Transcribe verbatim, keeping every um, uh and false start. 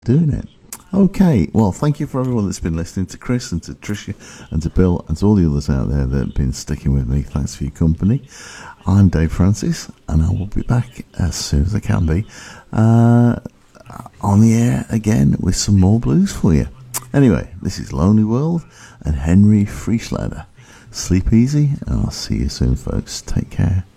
doing it. Okay, well, thank you for everyone that's been listening, to Chris and to Tricia and to Bill and to all the others out there that have been sticking with me. Thanks for your company. I'm Dave Francis, and I will be back as soon as I can be uh, on the air again with some more blues for you. Anyway, this is Lonely World and Henry Frischlader. Sleep easy, and I'll see you soon, folks. Take care.